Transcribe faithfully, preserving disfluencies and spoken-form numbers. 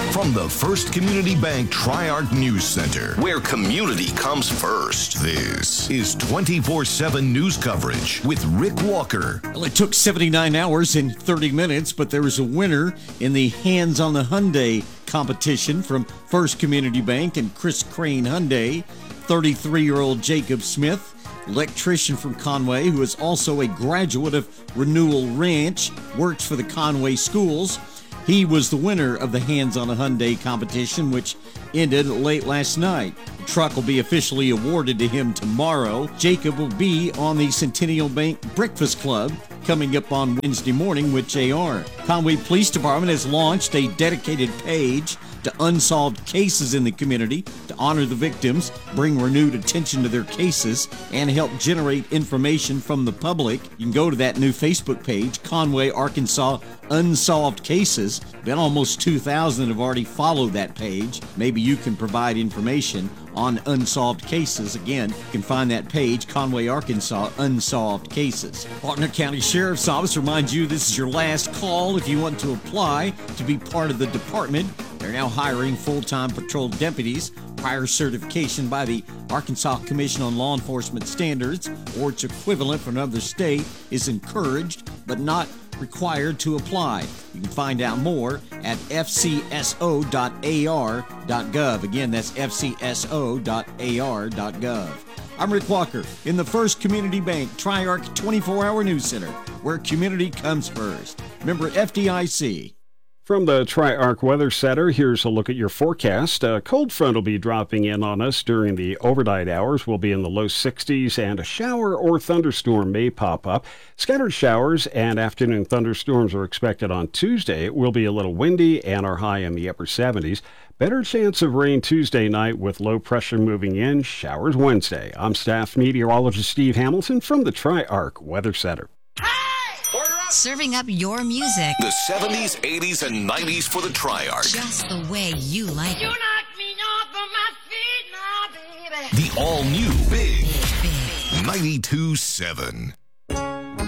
From the First Community Bank Tri-Arc News Center, where community comes first, this is twenty-four seven news coverage with Rick Walker. Well, it took seventy-nine hours and thirty minutes, but there was a winner in the Hands on the Hyundai competition from First Community Bank and Chris Crane Hyundai. thirty-three-year-old Jacob Smith, electrician from Conway, who is also a graduate of Renewal Ranch, works for the Conway schools. He was the winner of the Hands on a Hyundai competition, which ended late last night. The truck will be officially awarded to him tomorrow. Jacob will be on the Centennial Bank Breakfast Club coming up on Wednesday morning with J R. Conway Police Department has launched a dedicated page to unsolved cases in the community to honor the victims, bring renewed attention to their cases, and help generate information from the public. You can go to that new Facebook page, Conway, Arkansas Unsolved Cases. Been almost two thousand have already followed that page. Maybe you can provide information on unsolved cases. Again, you can find that page, Conway, Arkansas Unsolved Cases. Faulkner County Sheriff's Office reminds you this is your last call if you want to apply to be part of the department. They're now hiring full-time patrol deputies. Prior certification by the Arkansas Commission on Law Enforcement Standards or its equivalent from another state is encouraged but not required to apply. You can find out more at f c s o dot a r dot gov. Again, that's f c s o dot a r dot gov. I'm Rick Walker in the First Community Bank Tri-Arc twenty-four hour News Center, where community comes first. Member F D I C. From the Tri-Arc Weather Center, here's a look at your forecast. A cold front will be dropping in on us during the overnight hours. We'll be in the low sixties, and a shower or thunderstorm may pop up. Scattered showers and afternoon thunderstorms are expected on Tuesday. It will be a little windy and our high in the upper seventies. Better chance of rain Tuesday night with low pressure moving in. Showers Wednesday. I'm staff meteorologist Steve Hamilton from the Tri-Arc Weather Center. Serving up your music. The seventies, eighties, and nineties for the Tri-Arc. Just the way you like You it. knock me off of my feet now, baby. The all-new Big Big. ninety-two seven.